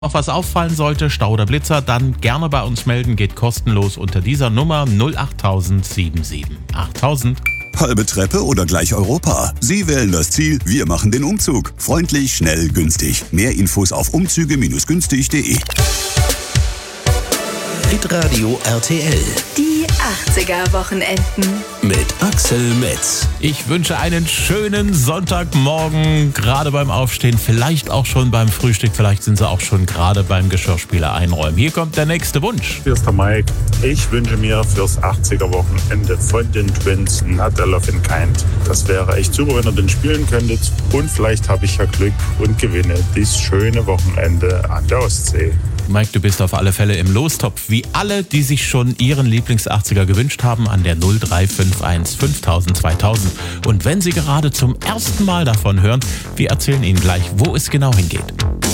Noch was auffallen sollte, Stau oder Blitzer, dann gerne bei uns melden, geht kostenlos unter dieser Nummer 08000 77 8000. Halbe Treppe oder gleich Europa? Sie wählen das Ziel, wir machen den Umzug. Freundlich, schnell, günstig. Mehr Infos auf umzüge-günstig.de. Hitradio RTL Die 80er-Wochenenden. mit Axel Metz. Ich wünsche einen schönen Sonntagmorgen, gerade beim Aufstehen, vielleicht auch schon beim Frühstück, vielleicht sind Sie auch schon gerade beim Geschirrspüler einräumen. Hier kommt der nächste Wunsch. Hier ist der Mike. Ich wünsche mir fürs 80er-Wochenende von den Twins Not a Love in Kind. Das wäre echt super, wenn ihr den spielen könntet. Und vielleicht habe ich ja Glück und gewinne dieses schöne Wochenende an der Ostsee. Mike, du bist auf alle Fälle im Lostopf, wie alle, die sich schon ihren Lieblings-80er gewünscht haben, an der 0351 5000 2000. Und wenn Sie gerade zum ersten Mal davon hören, wir erzählen Ihnen gleich, wo es genau hingeht.